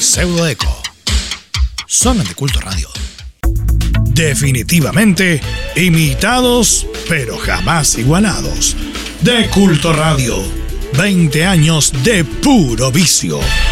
Pseudoeco. Zona de Culto Radio. Definitivamente imitados, pero jamás igualados. De Culto Radio. 20 años de puro vicio.